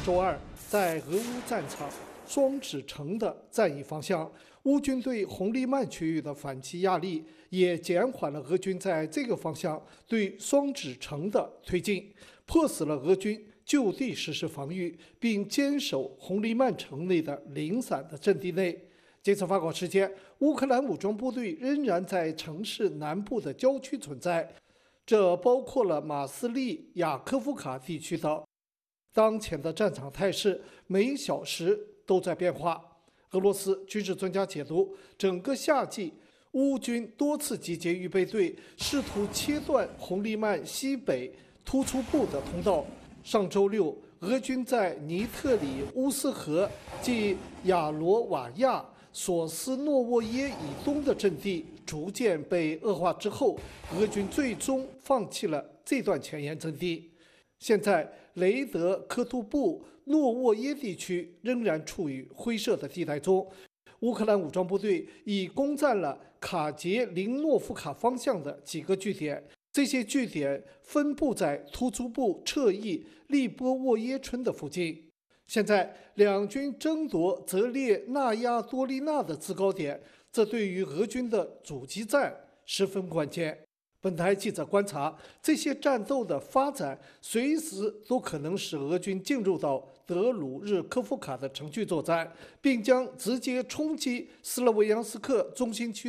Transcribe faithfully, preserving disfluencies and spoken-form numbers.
周二，在俄乌战场双指城的战役方向，乌军对红利曼区域的反击压力也减缓了俄军在这个方向对双指城的推进，迫使了俄军就地实施防御，并坚守红利曼城内的零散的阵地内。截至发稿时间，乌克兰武装部队仍然在城市南部的郊区存在，这包括了马斯利亚科夫卡地区的。当前的战场态势每小时都在变化。俄罗斯军事专家解读，整个夏季，乌军多次集结预备队，试图切断红利曼西北突出部的通道。上周六，俄军在尼特里乌斯河及亚罗瓦亚索斯诺沃耶以东的阵地逐渐被恶化之后，俄军最终放弃了这段前沿阵地。现在，雷德科图布诺沃耶地区仍然处于灰色的地带中。乌克兰武装部队已攻占了卡捷林诺夫卡方向的几个据点，这些据点分布在突出部侧翼利波沃耶村的附近。现在，两军争夺泽列纳亚多利纳的制高点，这对于俄军的阻击战十分关键。本台记者观察，这些战斗的发展随时都可能使俄军进入到德鲁日科夫卡的城区作战，并将直接冲击斯洛维扬斯克中心区